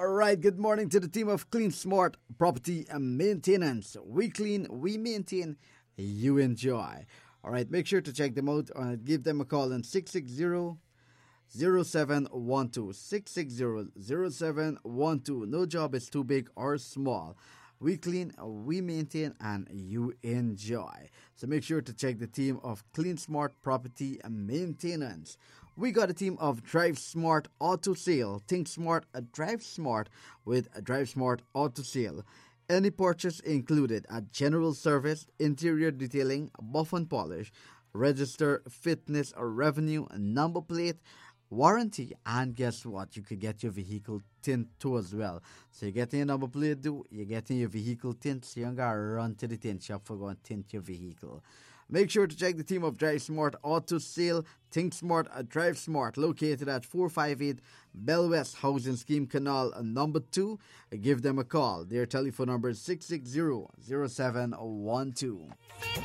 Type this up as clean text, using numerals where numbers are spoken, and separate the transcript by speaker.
Speaker 1: All right, good morning to the team of Clean Smart Property and Maintenance. We clean, we maintain, you enjoy. All right, make sure to check them out. Give them a call on 660-0712. 660-0712. No job is too big or small. We clean, we maintain, and you enjoy. So make sure to check the team of Clean Smart Property and Maintenance. We got a team of Drive Smart Auto Sale. Think smart, drive smart with a Drive Smart Auto Sale. Any purchase included at general service, interior detailing, buff and polish, register, fitness or revenue, number plate, warranty, and guess what? You could get your vehicle tint too as well. So you're getting your number plate due, you're getting your vehicle tint, so you don't gotta run to the tint shop for going to tint your vehicle. Make sure to check the team of Drive Smart Auto Sale. Think Smart, Drive Smart, located at 458 Bell West Housing Scheme Canal, number 2. Give them a call. Their telephone number is 660-0712.